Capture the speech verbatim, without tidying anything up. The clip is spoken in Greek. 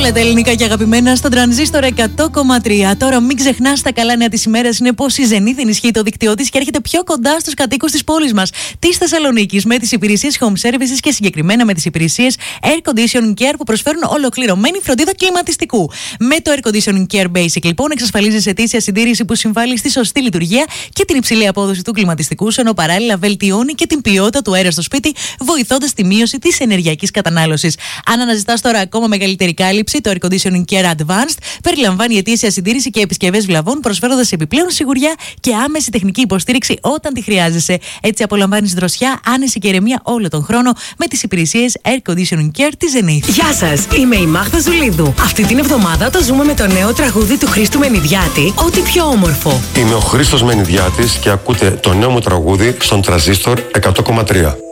Όλα τα ελληνικά και αγαπημένα στον Τρανζίστορ εκατό κόμμα τρία. Τώρα, μην ξεχνάς, τα καλά νέα της ημέρας είναι πως η Zenith ενισχύει το δίκτυό της και έρχεται πιο κοντά στους κατοίκους της πόλης μας, της Θεσσαλονίκης, με τις υπηρεσίες home services και συγκεκριμένα με τις υπηρεσίες air conditioning care που προσφέρουν ολοκληρωμένη φροντίδα κλιματιστικού. Με το air conditioning care basic, λοιπόν, εξασφαλίζεις ετήσια συντήρηση που συμβάλλει στη σωστή λειτουργία και την υψηλή απόδοση του κλιματιστικού, ενώ παράλληλα βελτιώνει και την ποιότητα του αέρα στο σπίτι, βοηθώντας τη μείωση της ενεργειακής κατανάλωσης. Αν αναζητάς τώρα ακόμα μεγαλύτερη κάλυψη, το Air Conditioning Care Advanced περιλαμβάνει ετήσια συντήρηση και επισκευές βλαβών, προσφέροντας επιπλέον σιγουριά και άμεση τεχνική υποστήριξη όταν τη χρειάζεσαι. Έτσι, απολαμβάνεις δροσιά, άνεση και ηρεμία όλο τον χρόνο με τις υπηρεσίες Air Conditioning Care της Zenith. Γεια σας, είμαι η Μάγδα Ζουλίδου. Αυτή την εβδομάδα το ζούμε με το νέο τραγούδι του Χρήστου Μενιδιάτη, Ό,τι πιο όμορφο. Είμαι ο Χρήστος Μενιδιάτης και ακούτε το νέο μου τραγούδι στον Τρανζίστορ εκατό κόμμα τρία.